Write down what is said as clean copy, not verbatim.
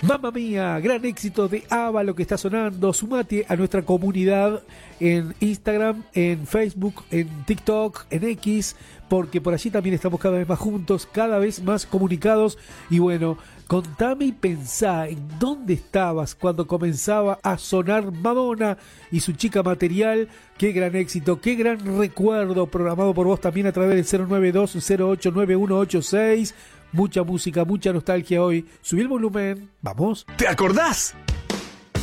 Mamma Mía, gran éxito de ABBA, lo que está sonando. Sumate a nuestra comunidad en Instagram, en Facebook, en TikTok, en X, porque por allí también estamos cada vez más juntos, cada vez más comunicados. Y bueno, contame y pensá en dónde estabas cuando comenzaba a sonar Madonna y su chica material. Qué gran éxito, qué gran recuerdo programado por vos también a través del 092-089186. Mucha música, mucha nostalgia hoy. Subí el volumen, vamos. ¿Te acordás?